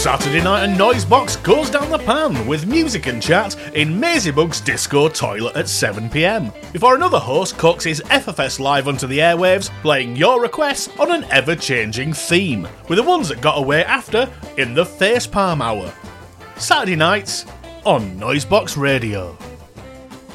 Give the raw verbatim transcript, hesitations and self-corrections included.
Saturday night and Noisebox goes down the pan with music and chat in Mazybug's Disco Toilet at seven p m, before another host cooks his F F S live onto the airwaves, playing your requests on an ever-changing theme, with the ones that got away after in the Facepalm Hour. Saturday nights on Noisebox Radio.